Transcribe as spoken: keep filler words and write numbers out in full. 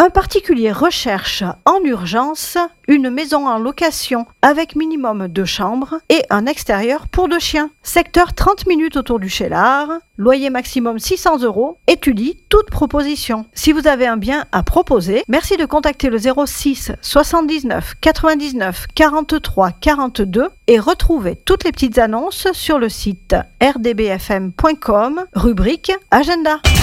Un particulier recherche en urgence une maison en location avec minimum deux chambres et un extérieur pour deux chiens. Secteur trente minutes autour du Cheylard, loyer maximum six cents euros, étudie toute proposition. Si vous avez un bien à proposer, merci de contacter le zéro six soixante-dix-neuf quatre-vingt-dix-neuf quarante-trois quarante-deux et retrouvez toutes les petites annonces sur le site r d b f m point com, rubrique Agenda.